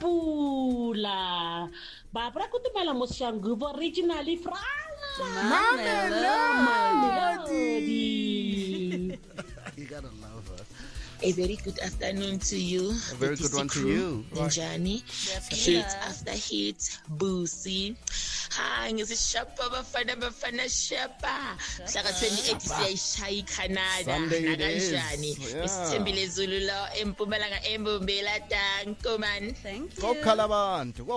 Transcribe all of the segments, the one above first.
Pula. Babra kutumela moshangubo originally from Mamelodi. You gotta love her. A very good afternoon to you. A very good one to you. Njani. Hit after hit. Boosie. Ngizishapa bafana shapa. Hlaka 28 siyayishaya iCanada. Sunday it is. Nakanjani. Isithembile Zulu la eMpumalanga eMbombela danko man. Thank you. Go Kalabantu.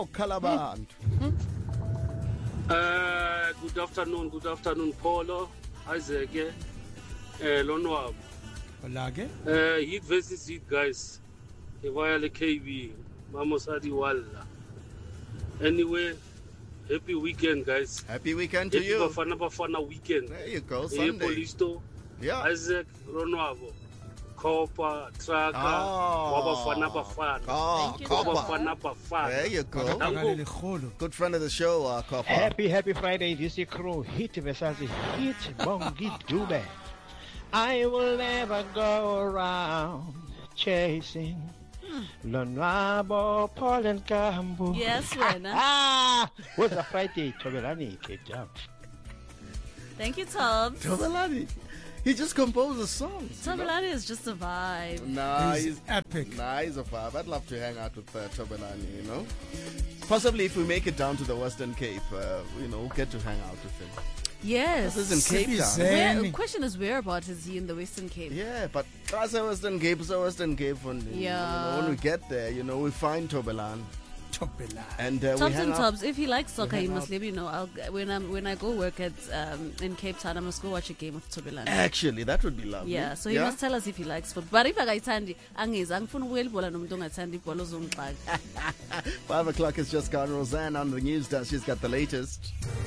Good afternoon, Paulo, Isaac, Lonwab. Heat versus heat, guys. Kewaya KB, Mamosadi Walla. Anyway, happy weekend, guys. Happy weekend to you. Bafana weekend. There you go, Sunday. Polisto, Yeah. Isaac, Lonwabo, Copa, Traka, Wabafana Bafana. Wabafana Bafana. There you go. Good friend of the show, Copper. Happy Friday, this is crew. Hit versus hit, bongi dube. I will never go around chasing Lonwabo, Paul and Kambu. Yes, Wena. What's a Friday? Tobelani, Cape Town. Thank you, Tom. Tobelani. He just composes songs. Tobelani is just a vibe. Nah, he's epic. Nah, he's a vibe. I'd love to hang out with Tobelani, you know. Possibly if we make it down to the Western Cape, we'll get to hang out with him. Yes. This is in Cape Town. The question is, whereabouts is he in the Western Cape? Yeah, but that's a Western Cape, Yeah. When we get there, we find Tobelan. And Tops we hang and out. Tops, if he likes soccer, he must let me know. When I go work at in Cape Town, I must go watch a game of Tobelani. Actually, that would be lovely. Yeah, so he must tell us if he likes football. But if akayithandi, angifuna ukuyelibhola nomuntu ongathanda ibhola uzongixaka. 5 o'clock has just gone. Roseanne on the news desk. She's got the latest.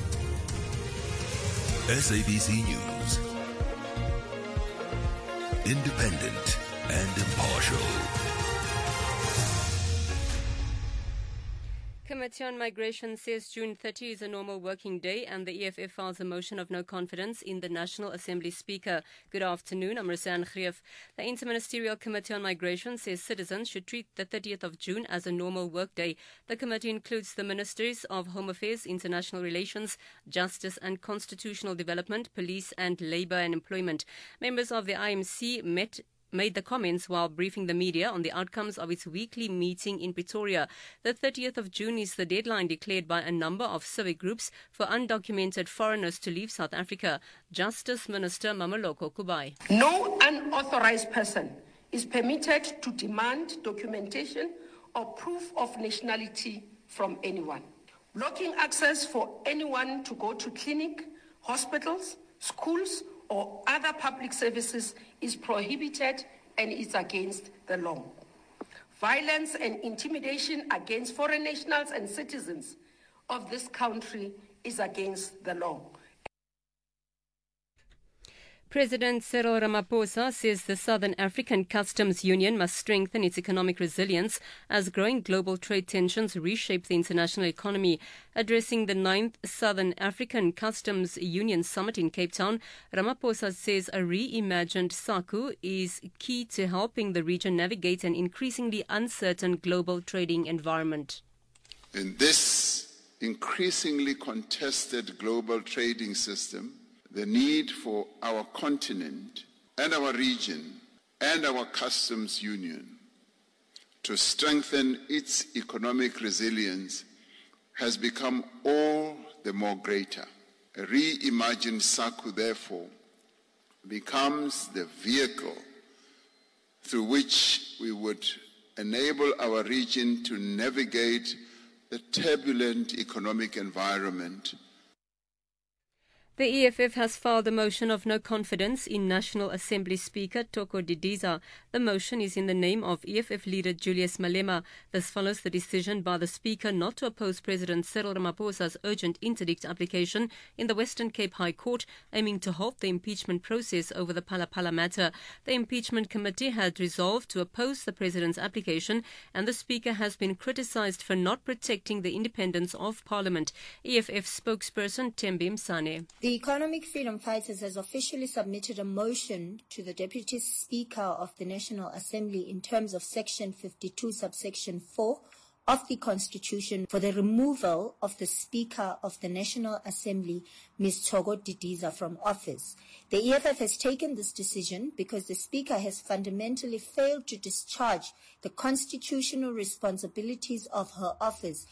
SABC News. Independent and impartial. Committee on Migration says June 30 is a normal working day and the EFF files a motion of no confidence in the National Assembly Speaker. Good afternoon, I'm Roseanne Greef. The Interministerial Committee on Migration says citizens should treat the 30th of June as a normal work day. The committee includes the Ministries of Home Affairs, International Relations, Justice and Constitutional Development, Police and Labour and Employment. Members of the IMC made the comments while briefing the media on the outcomes of its weekly meeting in Pretoria. The 30th of June is the deadline declared by a number of civic groups for undocumented foreigners to leave South Africa. Justice Minister Mameloko Kubai. No unauthorized person is permitted to demand documentation or proof of nationality from anyone. Blocking access for anyone to go to clinic, hospitals, schools, or other public services is prohibited and is against the law. Violence and intimidation against foreign nationals and citizens of this country is against the law. President Cyril Ramaphosa says the Southern African Customs Union must strengthen its economic resilience as growing global trade tensions reshape the international economy. Addressing the 9th Southern African Customs Union Summit in Cape Town, Ramaphosa says a reimagined SACU is key to helping the region navigate an increasingly uncertain global trading environment. In this increasingly contested global trading system, the need for our continent and our region and our customs union to strengthen its economic resilience has become all the more greater. A reimagined SACU, therefore, becomes the vehicle through which we would enable our region to navigate the turbulent economic environment. The EFF has filed a motion of no confidence in National Assembly Speaker Toko Didiza. The motion is in the name of EFF leader Julius Malema. This follows the decision by the Speaker not to oppose President Cyril Ramaphosa's urgent interdict application in the Western Cape High Court, aiming to halt the impeachment process over the Phala matter. The impeachment committee had resolved to oppose the President's application, and the Speaker has been criticised for not protecting the independence of Parliament. EFF spokesperson Thembi Msane. The Economic Freedom Fighters has officially submitted a motion to the Deputy Speaker of the National Assembly in terms of Section 52, subsection 4 of the Constitution for the removal of the Speaker of the National Assembly, Ms. Thoko Didiza, from office. The EFF has taken this decision because the Speaker has fundamentally failed to discharge the constitutional responsibilities of her office.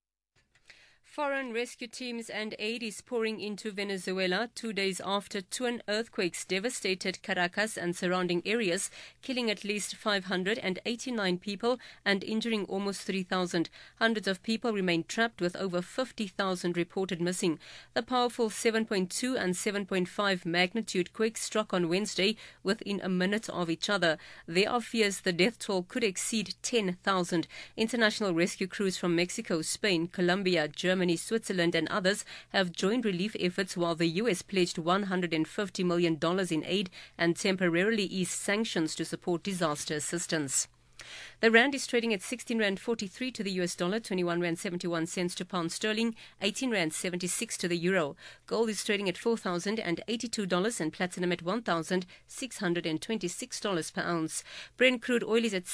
Foreign rescue teams and aid is pouring into Venezuela 2 days after twin earthquakes devastated Caracas and surrounding areas, killing at least 589 people and injuring almost 3,000. Hundreds of people remain trapped, with over 50,000 reported missing. The powerful 7.2 and 7.5 magnitude quakes struck on Wednesday within a minute of each other. There are fears the death toll could exceed 10,000. International rescue crews from Mexico, Spain, Colombia, Germany, Switzerland and others have joined relief efforts, while the U.S. pledged $150 million in aid and temporarily eased sanctions to support disaster assistance. The rand is trading at 16 rand 43 to the US dollar, 21 rand 71 cents to pound sterling, 18 rand 76 to the euro. Gold is trading at $4,082 and platinum at $1,626 per ounce. Brent crude oil is at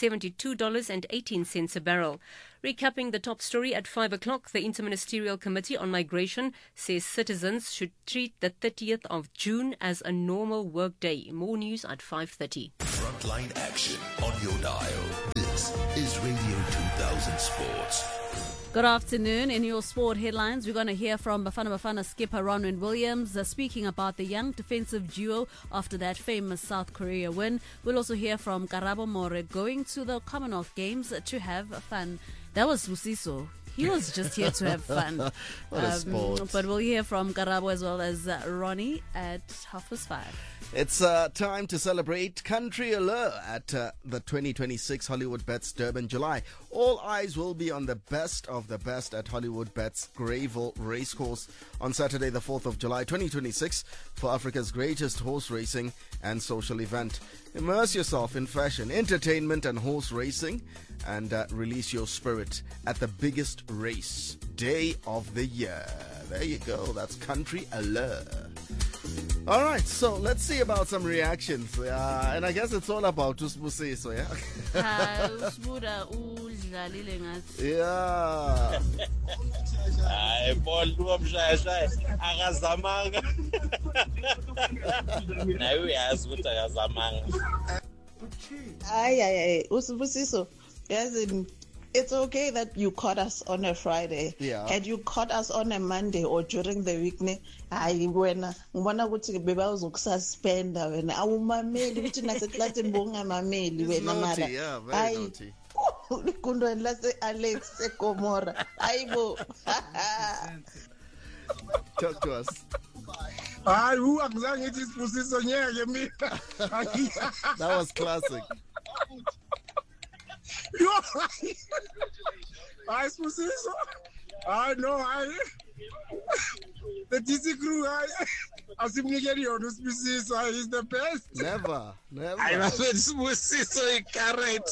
$72.18 a barrel. Recapping the top story at 5 o'clock, the Interministerial Committee on Migration says citizens should treat the 30th of June as a normal work day. More news at 5:30. Frontline action on your dial. This is Radio 2000 Sports. Good afternoon. In your sport headlines, we're going to hear from Bafana Bafana skipper Ronwen Williams speaking about the young defensive duo after that famous South Korea win. We'll also hear from Karabo More going to the Commonwealth Games to have fun. That was Busiso. He was just here to have fun. What a sport. But we'll hear from Karabo as well as Ronnie at 5:30. It's time to celebrate Country Allure at the 2026 Hollywood Bets Durban July. All eyes will be on the best of the best at Hollywood Bets Greyville Racecourse on Saturday the 4th of July 2026 for Africa's greatest horse racing and social event. Immerse yourself in fashion, entertainment and horse racing and release your spirit at the biggest race day of the year. There you go. That's Country Allure. All right, so let's see about some reactions. And I guess it's all about Usbusiso, yeah? Yeah. Usbusiso, it's okay that you caught us on a Friday. Yeah. Had you caught us on a Monday or during the week, wena ngibona ukuthi bebazokususpenda wena awumameli ukuthi naseklasini bongamameli wena mara. Yeah, very naughty. Kundweni lase Alex eGomora. Ayibo. Talk to us. That was classic. I know, the DC crew, he's the best. Never. I was with Smusiso in carrot.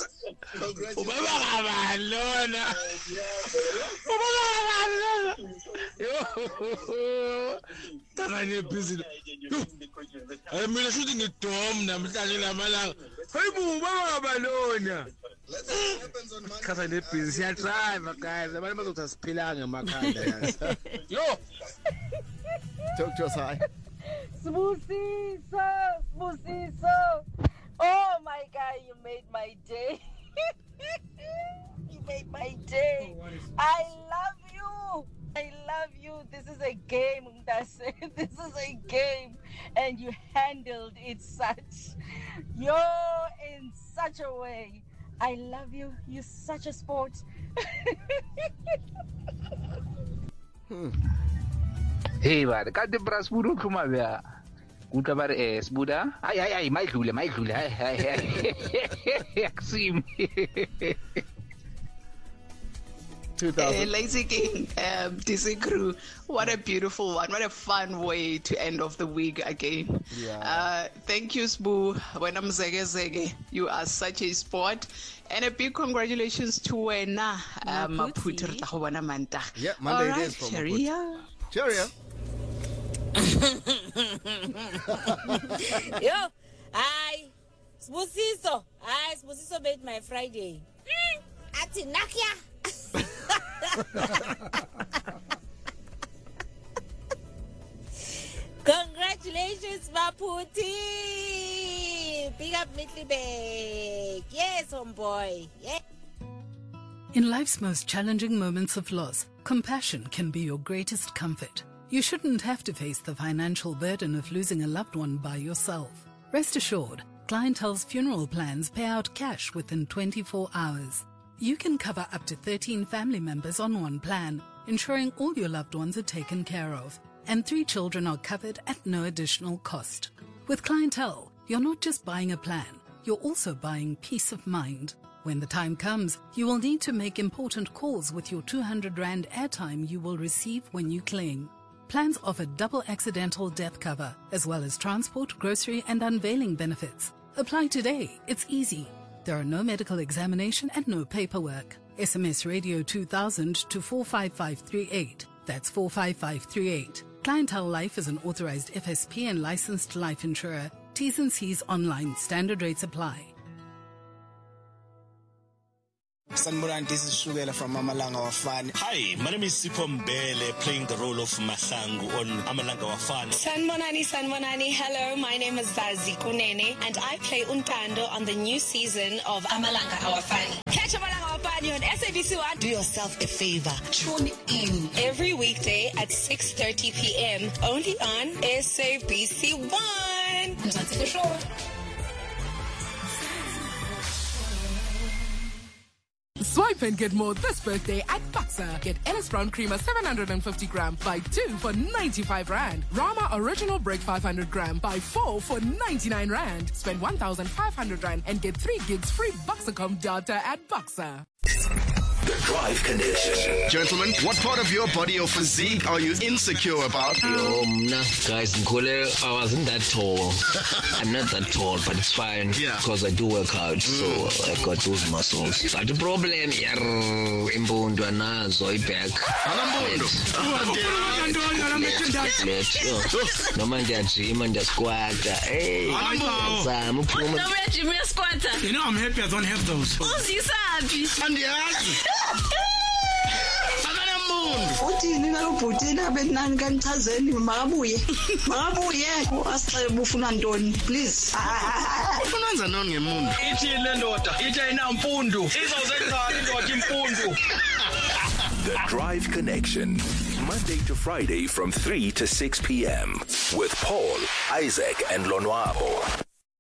I'm shooting a tom. I'm telling you, because I did busy. I try, my guys. I'm able to spill out in my car. Yo, talk to us, hi. Smusiso. Oh my God, you made my day. You made my day. I love you. I love you. This is a game, Mdase. This is a game. And you handled it in such a way. I love you. You're such a sport. Hey, man, kat die bras boer ook maar weer. Goed maar is boeda. Ai, my dule. Ek sien. 2000. Lazy King, DC crew, what a beautiful one. What a fun way to end off the week again. Yeah. Thank you, Sbu. When I'm Zege, you are such a sport. And a big congratulations to Wena Maputi. Yeah, Monday right, it is from Cheerio. Cheerio. Yo, Smusiso made my Friday. Ati Nakia. Congratulations, Maputi! Big up Middleburg. Yes, homeboy. Yeah. In life's most challenging moments of loss, compassion can be your greatest comfort. You shouldn't have to face the financial burden of losing a loved one by yourself. Rest assured, Clientele's funeral plans pay out cash within 24 hours. You can cover up to 13 family members on one plan, ensuring all your loved ones are taken care of. And 3 children are covered at no additional cost. With Clientele, you're not just buying a plan, you're also buying peace of mind. When the time comes, you will need to make important calls with your 200 Rand airtime you will receive when you claim. Plans offer double accidental death cover, as well as transport, grocery and unveiling benefits. Apply today. It's easy. There are no medical examination and no paperwork. SMS Radio 2000 to 45538. That's 45538. Clientele Life is an authorized FSP and licensed life insurer. T's and C's online. Standard rates apply. Sanbonan, this is Shugela from Amalanga Wafani. Hi, my name is Sipho Mbele, playing the role of Mahlangu on Amalanga Wafani. Sanbonani, hello, my name is Zazi Kunene, and I play Untando on the new season of Amalanga Wafani. Catch Amalanga Wafani on SABC1. Do yourself a favor, tune in every weekday at 6:30 p.m. only on SABC1. That's the show. Swipe and get more this birthday at Boxer. Get Ellis Brown Creamer 750 gram, buy 2 for 95 Rand. Rama Original Break 500 gram, buy 4 for 99 Rand. Spend 1,500 Rand and get 3 gigs free Boxercom data at Boxer. The Drive Connection. Gentlemen, what part of your body or physique are you insecure about? Guys, Nkule, I wasn't that tall. I'm not that tall, but it's fine because I do work out, so I got those muscles. But the problem here, impundu anazo ibek. Noma ndiyajima ndiyasquata. Hey, zama uphuma. No uyajima uyasquata. You know I'm happy I don't have those. Uzisapi. Andiyazi. Uthi nina lobhutini abenani kanichazeni makabuye asicebe ufuna ntoni please ufuna wenza noni ngemuntu ithi le ndoda ithi ayinampundu izawuzenzani indoda impundu. The Drive Connection, Monday to Friday from 3 to 6 p.m. with Paul, Isaac and Lonwabo.